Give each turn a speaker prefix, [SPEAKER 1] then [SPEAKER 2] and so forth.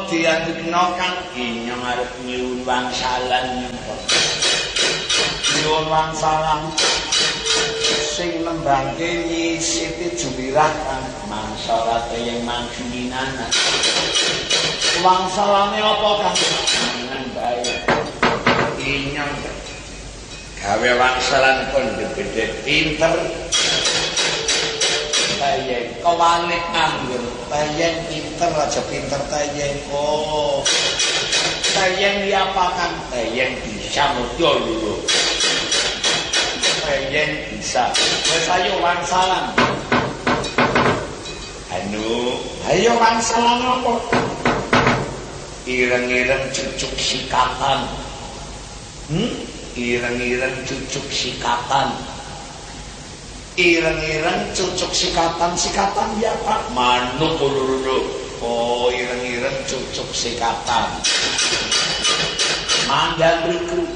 [SPEAKER 1] diantukno kan inyong arep nyuwun wangsalan nyuwun wangsalan sing nembangke Nyi Siti Jumirah kan mangsalat yang mangkinan wangsalane apa kan bae inyong gawe wangsalan pun gede pinter tayeng kewalik anggur tayeng pinter aja pinter tayeng oh tayeng diapakan tayeng bisa modal dulu tayeng bisa wes ayo wangsalan ayo wangsalan apa ireng-ireng cucuk sikatan ireng-ireng cucuk sikatan ireng-ireng cucuk sikatan ya Pak manuk lho oh ireng-ireng cucuk sikatan mandang riku